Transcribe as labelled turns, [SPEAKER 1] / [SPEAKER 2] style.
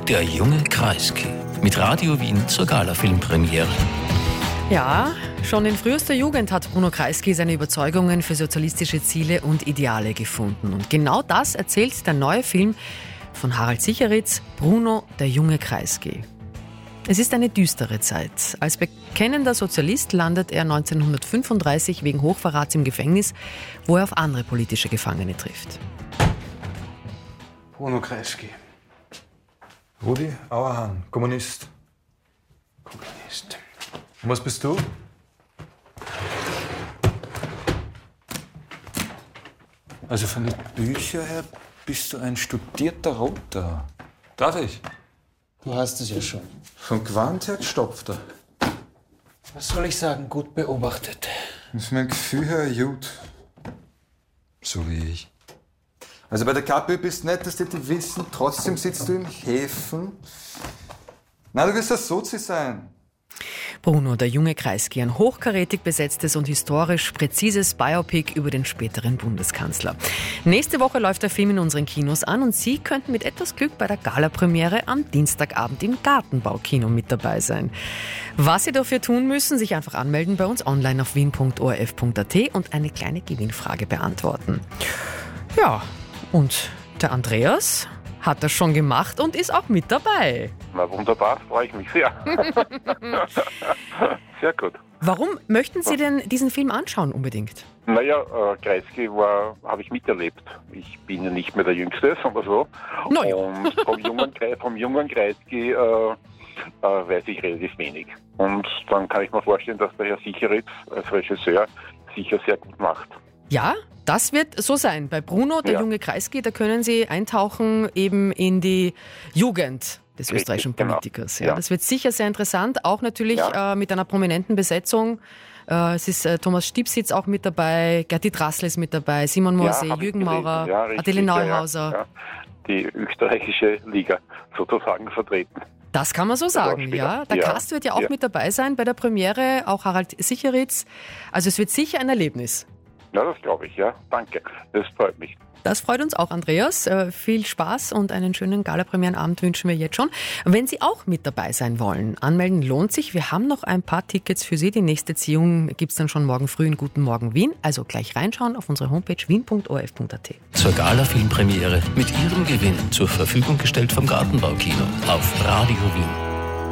[SPEAKER 1] der junge Kreisky. Mit Radio Wien zur Gala-Filmpremiere.
[SPEAKER 2] Ja, schon in frühester Jugend hat Bruno Kreisky seine Überzeugungen für sozialistische Ziele und Ideale gefunden. Und genau das erzählt der neue Film von Harald Sicheritz, Bruno, der junge Kreisky. Es ist eine düstere Zeit. Als bekennender Sozialist landet er 1935 wegen Hochverrats im Gefängnis, wo er auf andere politische Gefangene trifft.
[SPEAKER 3] Bruno Kreisky. Rudi Auerhahn, Kommunist.
[SPEAKER 4] Kommunist.
[SPEAKER 3] Und was bist du?
[SPEAKER 4] Also von den Büchern her bist du ein studierter Roter.
[SPEAKER 3] Darf ich?
[SPEAKER 5] Du hast es ja schon.
[SPEAKER 4] Von Quant her gestopfter.
[SPEAKER 5] Was soll ich sagen? Gut beobachtet.
[SPEAKER 4] Das ist mein Gefühl her gut. So wie ich. Also bei der KPÖ bist du nicht, dass die wissen, trotzdem sitzt du im Häfen. Na, du wirst ein Sozi sein.
[SPEAKER 2] Bruno, der junge Kreisky, ein hochkarätig besetztes und historisch präzises Biopic über den späteren Bundeskanzler. Nächste Woche läuft der Film in unseren Kinos an und Sie könnten mit etwas Glück bei der Gala-Premiere am Dienstagabend im Gartenbaukino mit dabei sein. Was Sie dafür tun müssen, sich einfach anmelden bei uns online auf wien.orf.at und eine kleine Gewinnfrage beantworten. Ja, und der Andreas hat das schon gemacht und ist auch mit dabei.
[SPEAKER 6] Na wunderbar, freue ich mich sehr. Sehr gut.
[SPEAKER 2] Warum möchten Sie denn diesen Film anschauen unbedingt?
[SPEAKER 6] Naja, Kreisky habe ich miterlebt. Ich bin ja nicht mehr der Jüngste, sagen wir so.
[SPEAKER 2] Naja.
[SPEAKER 6] Und vom jungen Kreisky weiß ich relativ wenig. Und dann kann ich mir vorstellen, dass der Herr Sicheritz als Regisseur sicher sehr gut macht.
[SPEAKER 2] Ja, das wird so sein. Bei Bruno, der junge Kreisky, da können Sie eintauchen eben in die Jugend des österreichischen Politikers. Ja, das wird sicher sehr interessant, auch natürlich mit einer prominenten Besetzung. Es ist Thomas Stipsitz auch mit dabei, Gerti Drassl ist mit dabei, Simon Morsey, Jürgen Maurer, Adele Neuhauser.
[SPEAKER 6] Ja. Die österreichische Liga sozusagen vertreten.
[SPEAKER 2] Das kann man so sagen, ja. Der Cast wird ja auch mit dabei sein bei der Premiere, auch Harald Sicheritz. Also es wird sicher ein Erlebnis.
[SPEAKER 6] Ja, das glaube ich, ja. Danke. Das freut mich.
[SPEAKER 2] Das freut uns auch, Andreas. Viel Spaß und einen schönen Gala-Premierenabend wünschen wir jetzt schon. Wenn Sie auch mit dabei sein wollen, anmelden lohnt sich. Wir haben noch ein paar Tickets für Sie. Die nächste Ziehung gibt es dann schon morgen früh in Guten Morgen Wien. Also gleich reinschauen auf unsere Homepage wien.orf.at.
[SPEAKER 1] Zur Gala-Filmpremiere mit Ihrem Gewinn zur Verfügung gestellt vom Gartenbaukino auf Radio Wien.